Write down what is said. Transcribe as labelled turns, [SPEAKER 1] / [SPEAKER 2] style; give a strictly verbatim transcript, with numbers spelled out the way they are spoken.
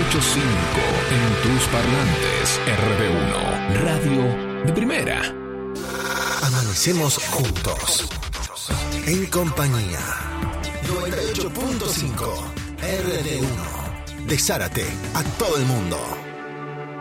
[SPEAKER 1] ocho cinco en tus parlantes. R D uno, radio de primera.
[SPEAKER 2] Amanecemos juntos, en compañía. noventa y ocho punto cinco R D uno. De Zárate a todo el mundo.